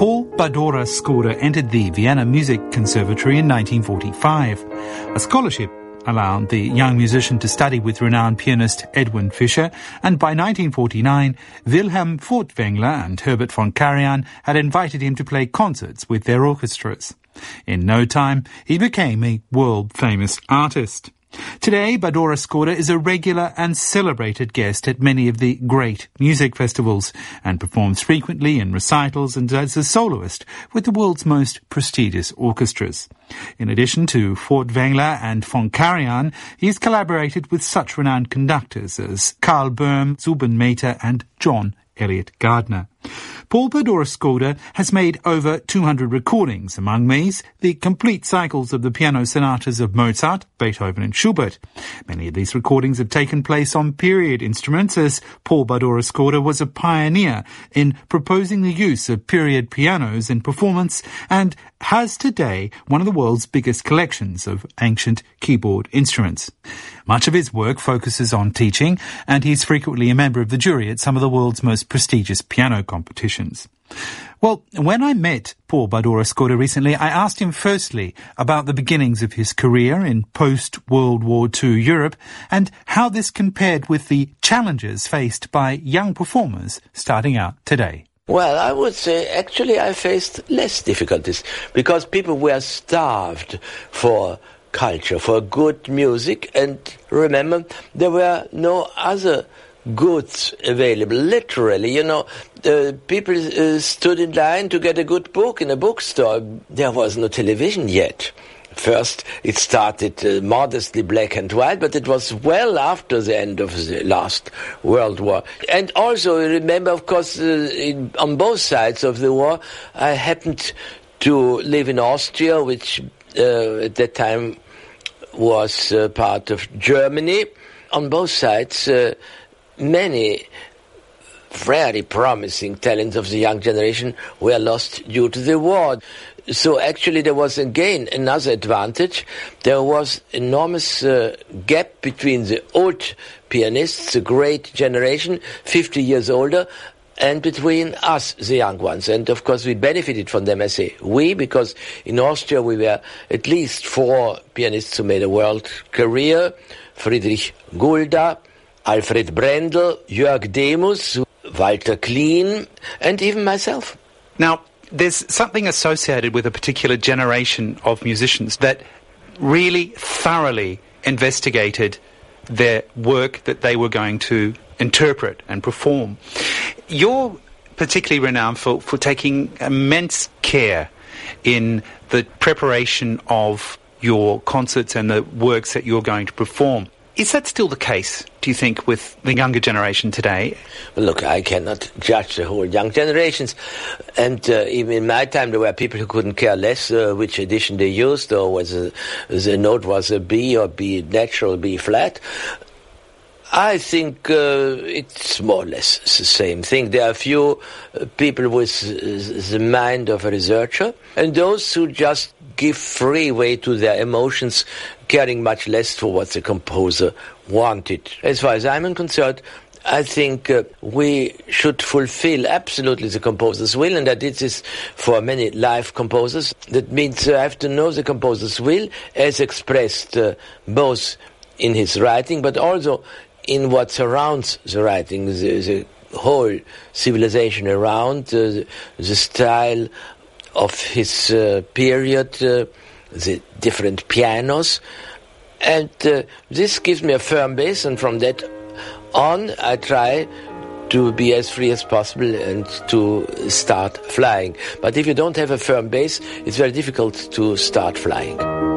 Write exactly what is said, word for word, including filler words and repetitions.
Paul Badora Skoda entered the Vienna Music Conservatory in nineteen forty-five. A scholarship allowed the young musician to study with renowned pianist Edwin Fischer, and by nineteen forty-nine, Wilhelm Furtwängler and Herbert von Karajan had invited him to play concerts with their orchestras. In no time, he became a world-famous artist. Today, Badora Skoda is a regular and celebrated guest at many of the great music festivals and performs frequently in recitals and as a soloist with the world's most prestigious orchestras. In addition to Furtwängler and von Karajan, he's collaborated with such renowned conductors as Karl Böhm, Zubin Mehta and John Elliott Gardner. Paul Badora Skoda has made over two hundred recordings, among these the complete cycles of the piano sonatas of Mozart, Beethoven and Schubert. Many of these recordings have taken place on period instruments, as Paul Badora Skoda was a pioneer in proposing the use of period pianos in performance and has today one of the world's biggest collections of ancient keyboard instruments. Much of his work focuses on teaching, and he's frequently a member of the jury at some of the world's most prestigious piano competitions. Well, when I met Paul Badora Skoda recently, I asked him firstly about the beginnings of his career in post-World War Two Europe and how this compared with the challenges faced by young performers starting out today. Well, I would say actually I faced less difficulties because people were starved for culture, for good music, and remember, there were no other goods available. Literally, you know, uh, people uh, stood in line to get a good book in a bookstore. There was no television yet. First, it started uh, modestly black and white, but it was well after the end of the last World War. And also, remember, of course, uh, in, on both sides of the war, I happened to live in Austria, which uh, at that time was uh, part of Germany. On both sides, uh, many very promising talents of the young generation were lost due to the war. So actually there was again another advantage. There was enormous uh, gap between the old pianists, the great generation, fifty years older, and between us, the young ones. And of course we benefited from them. I say we, because in Austria we were at least four pianists who made a world career. Friedrich Gulda, Alfred Brendel, Jörg Demus, Walter Klein, and even myself. Now, there's something associated with a particular generation of musicians that really thoroughly investigated their work that they were going to interpret and perform. You're particularly renowned for, for taking immense care in the preparation of your concerts and the works that you're going to perform. Is that still the case, do you think, with the younger generation today? Well, look, I cannot judge the whole young generations. And uh, even in my time, there were people who couldn't care less uh, which edition they used, or whether the note was a B or B natural, B flat. I think uh, it's more or less the same thing. There are a few uh, people with the mind of a researcher, and those who just give free way to their emotions, caring much less for what the composer wanted. As far as I'm concerned, I think uh, we should fulfill absolutely the composer's will, and I did this for many live composers. That means uh, I have to know the composer's will as expressed uh, both in his writing, but also in what surrounds the writing, the, the whole civilization around, uh, the, the style of his uh, period, uh, the different pianos. And uh, this gives me a firm base, and from that on I try to be as free as possible and to start flying. But if you don't have a firm base, it's very difficult to start flying.